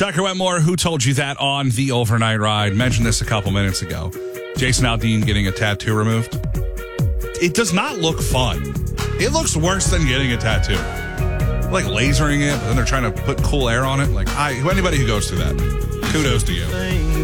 Tucker Wetmore, who told you that on the overnight ride? Mentioned this a couple minutes ago. Jason Aldean getting a tattoo removed. It does not look fun. It looks worse than getting a tattoo. Like lasering it, but then they're trying to put cool air on it. Like, anybody who goes through that, kudos to you.